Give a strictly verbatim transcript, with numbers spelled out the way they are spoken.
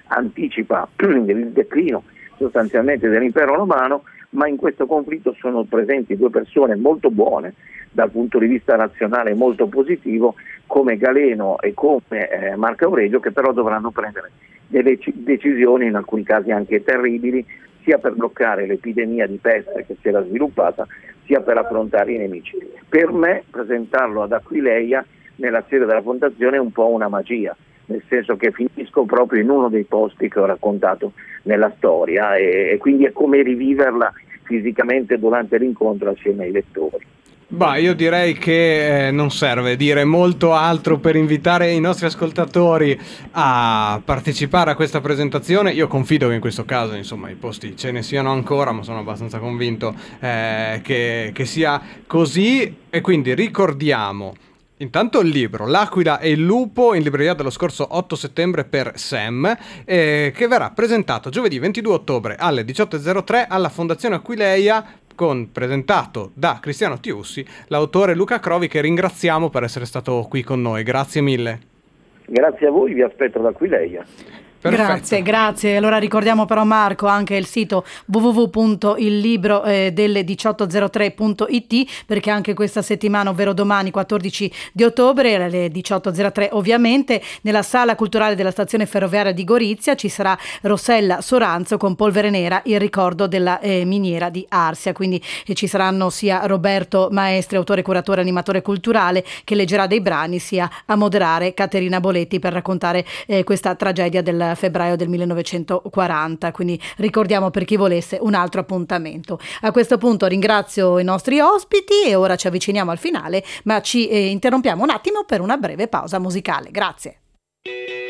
anticipa il declino sostanzialmente dell'impero romano, ma in questo conflitto sono presenti due persone molto buone dal punto di vista razionale, molto positivo, come Galeno e come eh, Marco Aurelio, che però dovranno prendere delle c- decisioni, in alcuni casi anche terribili, sia per bloccare l'epidemia di peste che si era sviluppata, sia per affrontare i nemici. Per me presentarlo ad Aquileia nella serie della Fondazione è un po' una magia, nel senso che finisco proprio in uno dei posti che ho raccontato nella storia e, e quindi è come riviverla fisicamente durante l'incontro assieme ai lettori. Bah, io direi che eh, non serve dire molto altro per invitare i nostri ascoltatori a partecipare a questa presentazione. Io confido che in questo caso, insomma, i posti ce ne siano ancora, ma sono abbastanza convinto eh, che, che sia così. E quindi ricordiamo intanto il libro L'aquila e il lupo, in libreria dallo scorso otto settembre per Sam, eh, che verrà presentato giovedì ventidue ottobre alle diciotto e zero tre alla Fondazione Aquileia, con presentato da Cristiano Tiussi, l'autore Luca Crovi, che ringraziamo per essere stato qui con noi. Grazie mille. Grazie a voi, vi aspetto ad Aquileia. Perfetto. Grazie, grazie. Allora ricordiamo però, Marco, anche il sito w w w punto il libro delle diciotto zero tre punto i t, perché anche questa settimana, ovvero domani quattordici di ottobre alle diciotto zero tre, ovviamente nella sala culturale della stazione ferroviaria di Gorizia ci sarà Rossella Soranzo con Polvere Nera, il ricordo della eh, miniera di Arsia. Quindi eh, ci saranno sia Roberto Maestri, autore, curatore, animatore culturale, che leggerà dei brani, sia a moderare Caterina Boletti per raccontare eh, questa tragedia del febbraio del millenovecentoquaranta. Quindi ricordiamo, per chi volesse, un altro appuntamento. A questo punto ringrazio i nostri ospiti e ora ci avviciniamo al finale, ma ci eh, interrompiamo un attimo per una breve pausa musicale. Grazie.